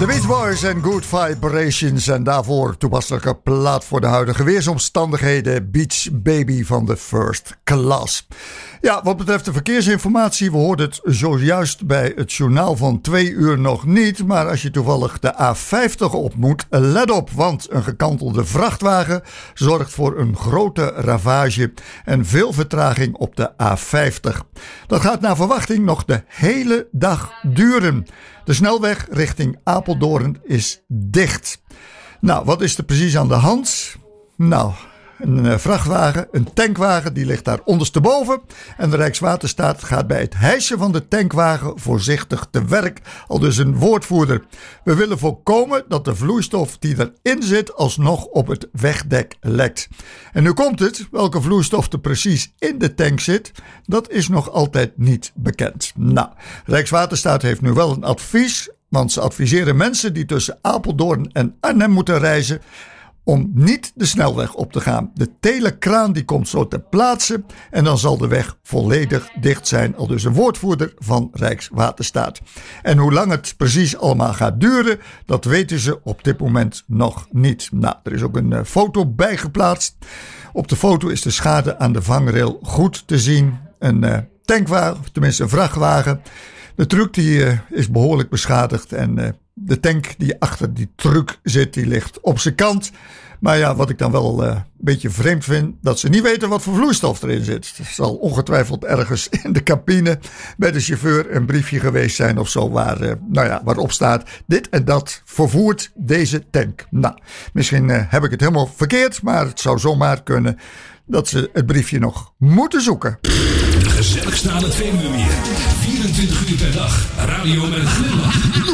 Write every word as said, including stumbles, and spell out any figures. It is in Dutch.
The Beach Boys en Good Vibrations. En daarvoor toepasselijke plaat voor de huidige weersomstandigheden. Beach Baby van de First Class. Ja, wat betreft de verkeersinformatie, we hoorden het zojuist bij het journaal van twee uur nog niet. Maar als je toevallig de A vijftig op moet, let op. Want een gekantelde vrachtwagen zorgt voor een grote ravage en veel vertraging op de A vijftig. Dat gaat naar verwachting nog de hele dag duren. De snelweg richting Apeldoorn is dicht. Nou, wat is er precies aan de hand? Nou, een vrachtwagen, een tankwagen, die ligt daar ondersteboven. En de Rijkswaterstaat gaat bij het hijsen van de tankwagen voorzichtig te werk. Al dus een woordvoerder. We willen voorkomen dat de vloeistof die erin zit alsnog op het wegdek lekt. En nu komt het, welke vloeistof er precies in de tank zit, dat is nog altijd niet bekend. Nou, Rijkswaterstaat heeft nu wel een advies, want ze adviseren mensen die tussen Apeldoorn en Arnhem moeten reizen om niet de snelweg op te gaan. De telekraan die komt zo ter plaatse en dan zal de weg volledig dicht zijn. Al dus een woordvoerder van Rijkswaterstaat. En hoe lang het precies allemaal gaat duren, dat weten ze op dit moment nog niet. Nou, er is ook een uh, foto bijgeplaatst. Op de foto is de schade aan de vangrail goed te zien. Een uh, tankwagen, tenminste een vrachtwagen. De truck die uh, is behoorlijk beschadigd en uh, de tank die achter die truck zit, die ligt op zijn kant. Maar ja, wat ik dan wel uh, een beetje vreemd vind, dat ze niet weten wat voor vloeistof erin zit. Er zal ongetwijfeld ergens in de cabine bij de chauffeur een briefje geweest zijn of zo, waar, uh, nou ja, waarop staat dit en dat vervoert deze tank. Nou, misschien uh, heb ik het helemaal verkeerd, maar het zou zomaar kunnen dat ze het briefje nog moeten zoeken. De gezelligste aan het Veluwemeer. vierentwintig uur per dag. Radio met een glimlach.